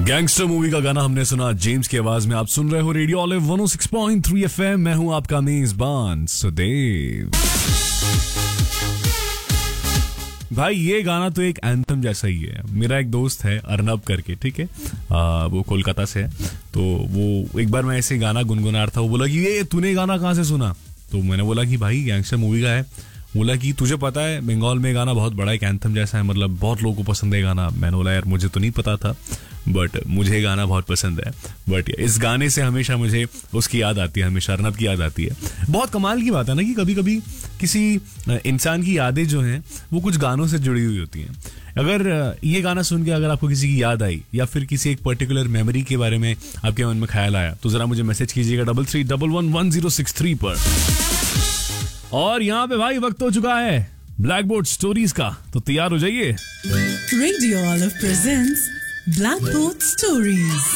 Gangster movie का गाना हमने सुना जेम्स की आवाज में। आप सुन रहे हो रेडियो ऑलिव 106.3 एफएम। मैं हूं आपका मेजबान सुदेव। भाई ये गाना तो एक एंथम जैसा ही है। मेरा एक दोस्त है अर्नब करके, ठीक है, वो कोलकाता से है। तो वो एक बार मैं ऐसे गाना गुनगुना रहा था, वो बोला कि ये तूने गाना कहाँ से सुना? तो मैंने बोला कि भाई गैंगस्टर मूवी का है। बोला कि तुझे पता है बंगाल में गाना बहुत बड़ा एक एंथम जैसा है, मतलब बहुत लोगों को पसंद है गाना। मैंने बोला यार मुझे तो नहीं पता था, बट मुझे गाना बहुत पसंद है। बट इस गाने से हमेशा मुझे उसकी याद आती है, हमेशा अर्नब की याद आती है। बहुत कमाल की बात है ना कि कभी कभी किसी इंसान की यादें जो हैं वो कुछ गानों से जुड़ी हुई होती हैं। अगर ये गाना सुन के अगर आपको किसी की याद आई या फिर किसी एक पर्टिकुलर मेमोरी के बारे में आपके मन में ख्याल आया तो जरा मुझे मैसेज कीजिएगा 33111063 पर। और यहाँ पे भाई वक्त हो चुका है ब्लैक बोर्ड स्टोरीज का, तो तैयार हो जाइए। Radio olive presents black board stories.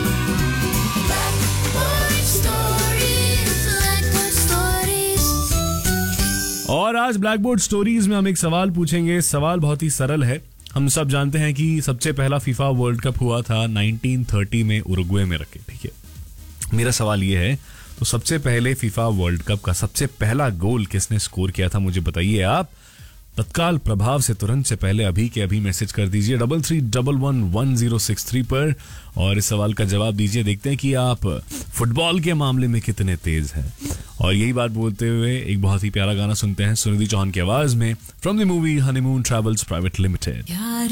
और आज ब्लैक बोर्ड स्टोरीज में हम एक सवाल पूछेंगे। सवाल बहुत ही सरल है। हम सब जानते हैं कि सबसे पहला फीफा वर्ल्ड कप हुआ था 1930 में उरुग्वे में रखे, ठीक है। मेरा सवाल ये है, तो सबसे पहले फीफा वर्ल्ड कप का सबसे पहला गोल किसने स्कोर किया था, मुझे बताइए आप। तत्काल प्रभाव से तुरंत से पहले अभी के अभी मैसेज कर दीजिए 33111063 पर और इस सवाल का जवाब दीजिए। देखते हैं कि आप फुटबॉल के मामले में कितने तेज हैं। और यही बात बोलते हुए एक बहुत ही प्यारा गाना सुनते हैं सुनिधि चौहान की आवाज में, from the movie honeymoon travels private limited.